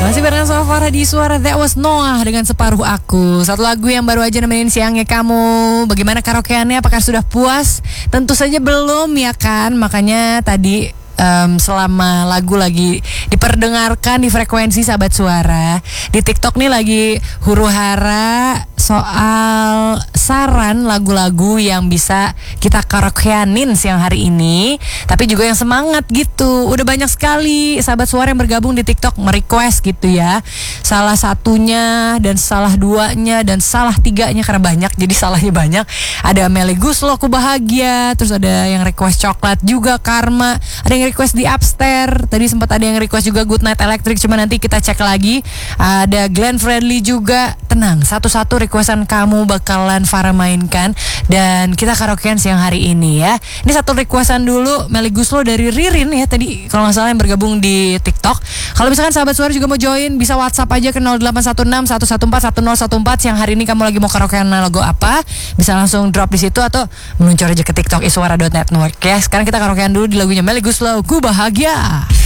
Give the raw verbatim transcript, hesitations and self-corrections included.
Masih bareng sama Farah di Suara That Was Noah dengan Separuh Aku. Satu lagu yang baru aja nemenin siangnya kamu. Bagaimana karaokeannya? Apakah sudah puas? Tentu saja belum ya kan. Makanya tadi um, selama lagu lagi diperdengarkan di frekuensi Sahabat Suara, di TikTok nih lagi huru-hara soal saran lagu-lagu yang bisa kita karaokeanin siang hari ini, tapi juga yang semangat gitu. Udah banyak sekali Sahabat Suara yang bergabung di TikTok merequest gitu ya. Salah satunya dan salah duanya dan salah tiganya, karena banyak jadi salahnya banyak. Ada Melly Guslo, Aku Bahagia. Terus ada yang request coklat juga, Karma. Ada yang request di Upstairs. Tadi sempat ada yang request juga Good Night Electric, cuma nanti kita cek lagi. Ada Glenn Fredly juga. Tenang, satu-satu requestan kamu bakalan Farah mainkan dan kita karaokean siang hari ini ya. Ini satu requestan dulu, Melly Guslo dari Ririn ya, tadi kalau nggak salah yang bergabung di TikTok. Kalau misalkan Sahabat Suara juga mau join, bisa WhatsApp aja ke nol delapan satu enam satu satu empat satu nol satu empat. Siang hari ini kamu lagi mau karaokean lagu apa? Bisa langsung drop di situ atau meluncur aja ke TikTok iswara dot network ya. Sekarang kita karaokean dulu di lagunya Melly Guslo, Ku Bahagia.